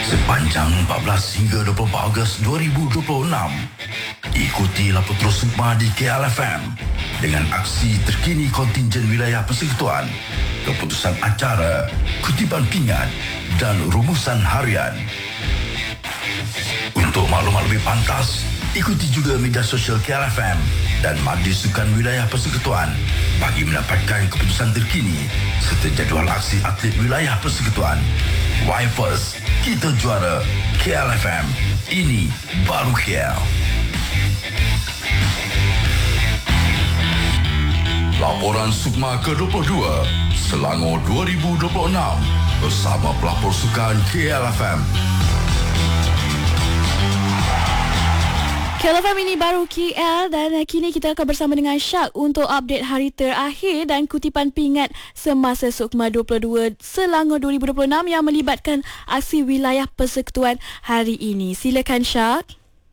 Sepanjang 14 hingga 24 Ogos 2026, ikuti Lapor Terus Sukma di KLFM dengan aksi terkini kontingen wilayah persekutuan, keputusan acara, kutipan pingat dan rumusan harian. Untuk maklumat lebih pantas, ikuti juga media sosial KLFM dan Majlis Sukan Wilayah Persekutuan bagi mendapatkan keputusan terkini serta jadual aksi atlet wilayah persekutuan. Why First, kita juara. KLFM, ini baru KL. Laporan Sukma ke-22 Selangor 2026 bersama pelapor sukan KLFM. KLFM ini baru KL dan kini kita akan bersama dengan Syak untuk update hari terakhir dan kutipan pingat semasa Sukma 22 Selangor 2026 yang melibatkan aksi wilayah persekutuan hari ini. Silakan Syak.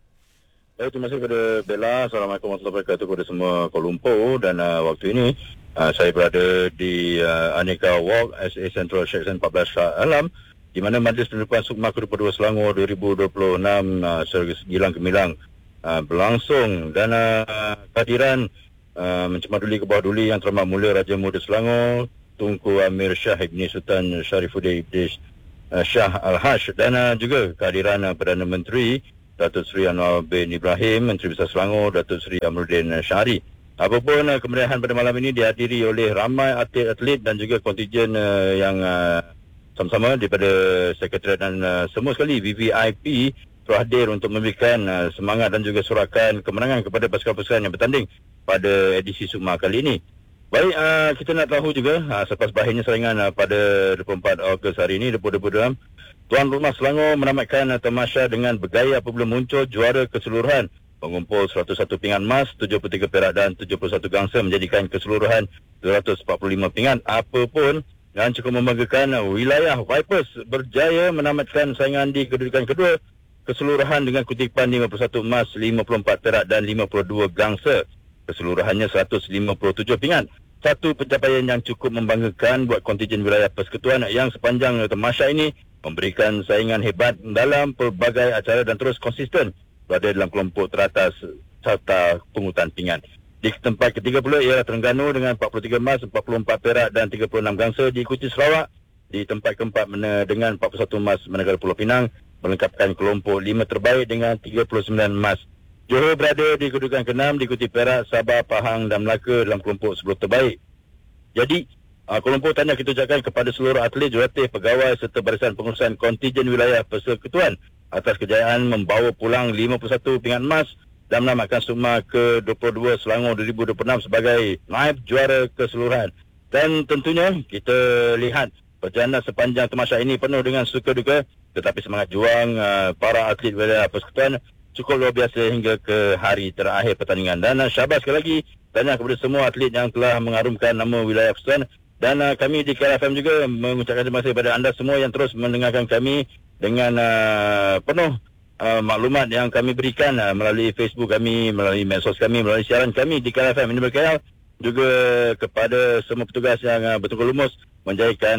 Terima kasih kepada Bella. Assalamualaikum warahmatullahi wabarakatuh kepada semua Kuala Lumpur. Dan waktu ini saya berada di Aneka Walk SA Central Section 14 Shah Alam, di mana Majlis Penutupan Sukma ke-22 Selangor 2026 secara gilang gemilang berlangsung. Dan kehadiran mencemaduli ke bawah duli yang terhormat mulia Raja Muda Selangor Tunku Amir Shah Ibni Sultan Sharifuddin Ibn Shah Al-Haj, dan juga kehadiran Perdana Menteri Datuk Seri Anwar bin Ibrahim, Menteri Besar Selangor Datuk Seri Amruddin Syahri. Apapun kemeriahan pada malam ini dihadiri oleh ramai atlet-atlet dan juga kontingen yang sama-sama daripada Sekretariat dan semua sekali VVIP telah hadir untuk memberikan semangat dan juga sorakan kemenangan kepada pasukan-pasukan yang bertanding pada edisi Sukma kali ini. Baik, kita nak tahu juga selepas berakhirnya saingan pada 24 Ogos hari ini 2026, Tuan Rumah Selangor menamatkan tamasya dengan bergaya apabila muncul juara keseluruhan mengumpul 101 pingat emas, 73 perak dan 71 gangsa, menjadikan keseluruhan 245 pingat. Apapun dan cukup membanggakan, wilayah Vipers berjaya menamatkan saingan di kedudukan kedua keseluruhan dengan kutipan 51 emas, 54 perak dan 52 gangsa. Keseluruhannya 157 pingat. Satu pencapaian yang cukup membanggakan buat kontingen wilayah persekutuan yang sepanjang tamasya ini memberikan saingan hebat dalam pelbagai acara dan terus konsisten berada dalam kelompok teratas serta pungutan pingat. Di tempat ketiga pula ialah Terengganu dengan 43 emas, 44 perak dan 36 gangsa, diikuti Sarawak di tempat keempat dengan 41 emas, manakala Pulau Pinang melengkapkan kelompok 5 terbaik dengan 39 emas. Johor berada di kedudukan ke-6, diikuti Perak, Sabah, Pahang dan Melaka dalam kelompok 10 terbaik. Jadi, Kuala Lumpur tahniah kita ucapkan kepada seluruh atlet, jurulatih, pegawai serta barisan pengurusan kontingen wilayah persekutuan atas kejayaan membawa pulang 51 pingat emas dan menamatkan Sukma ke-22 Selangor 2026 sebagai naib juara keseluruhan. Dan tentunya kita lihat perjalanan sepanjang tamasya ini penuh dengan suka duka, tetapi semangat juang para atlet wilayah persekutuan cukup luar biasa hingga ke hari terakhir pertandingan. Dan syabas sekali lagi tahniah kepada semua atlet yang telah mengharumkan nama wilayah persekutuan. Dan kami di KLFM juga mengucapkan terima kasih kepada anda semua yang terus mendengarkan kami dengan penuh maklumat yang kami berikan melalui Facebook kami, melalui medsos kami, melalui siaran kami di KLFM ini berkaitan. Juga kepada semua petugas yang betul-betul lumus menjayakan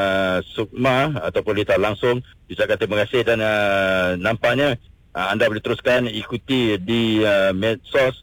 Sukma ataupun litar langsung, ucapkan terima kasih. Dan nampaknya anda boleh teruskan ikuti di medsos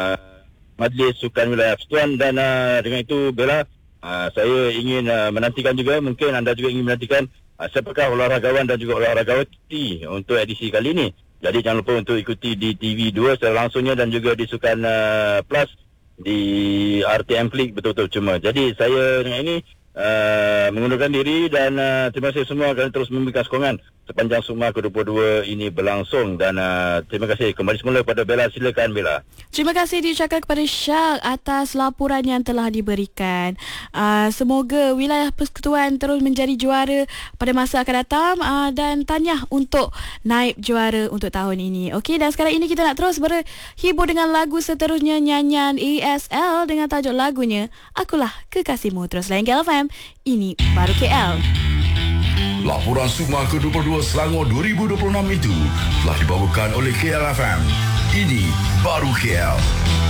Majlis Sukan Wilayah Persekutuan. Dan dengan itu Bella, saya ingin menantikan juga, mungkin anda juga ingin menantikan siapakah olahragawan dan juga olahragawati untuk edisi kali ini. Jadi jangan lupa untuk ikuti di TV2 secara langsungnya dan juga di Sukan Plus di RTM Klik betul-betul cuma. Jadi saya dengan ini mengundurkan diri dan terima kasih semua kerana terus memberikan sokongan sepanjang Sukma ke-22 ini berlangsung. Dan terima kasih kembali semula kepada Bella. Silakan Bella. Terima kasih diucapkan kepada Syak atas laporan yang telah diberikan. Semoga wilayah persekutuan terus menjadi juara pada masa akan datang, dan tahniah untuk naib juara untuk tahun ini. Okey, dan sekarang ini kita nak terus berhibur dengan lagu seterusnya, nyanyian ESL dengan tajuk lagunya Akulah Kekasihmu. Terus layan KLFM, ini baru KL. Laporan Sukma ke-22 Selangor 2026 itu telah dibawakan oleh KLFM. Ini baru KL.